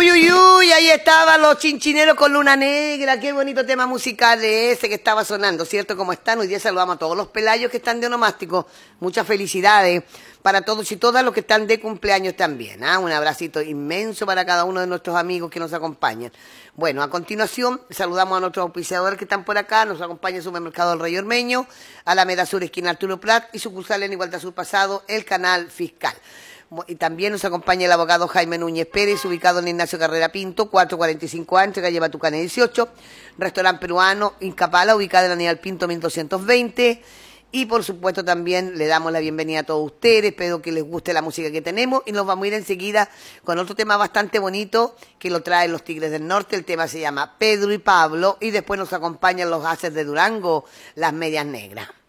Uy, uy, uy, ahí estaban los chinchineros con Luna Negra. Qué bonito tema musical de ese que estaba sonando, ¿cierto? ¿Cómo están? Hoy día saludamos a todos los pelayos que están de onomástico. Muchas felicidades para todos y todas los que están de cumpleaños también. Un abracito inmenso para cada uno de nuestros amigos que nos acompañan. Bueno, a continuación saludamos a nuestros auspiciadores que están por acá. Nos acompaña el Supermercado del Rey Ormeño, Alameda Sur, esquina Arturo Prat, y sucursal en Igualdad Sur Pasado, el Canal Fiscal. Y también nos acompaña el abogado Jaime Núñez Pérez, ubicado en Ignacio Carrera Pinto, 445A, entre calle Batucane 18, restaurante peruano Incapala, ubicado en Aníbal Pinto 1220. Y por supuesto también le damos la bienvenida a todos ustedes, espero que les guste la música que tenemos y nos vamos a ir enseguida con otro tema bastante bonito que lo traen los Tigres del Norte. El tema se llama Pedro y Pablo y después nos acompañan los Haces de Durango, las Medias Negras.